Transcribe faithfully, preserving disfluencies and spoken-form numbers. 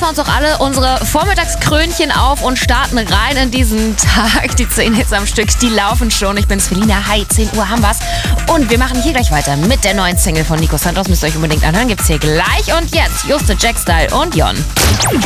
wir uns auch alle unsere Vormittagskrönchen auf und starten rein in diesen Tag. Die zehn Hits am Stück, die laufen schon. Ich bin Selina. Hi, zehn Uhr haben wir's. Und wir machen hier gleich weiter mit der neuen Single von Nico Santos. Müsst ihr euch unbedingt anhören. Gibt's hier gleich. Und jetzt Juste, Jack Style und Jon.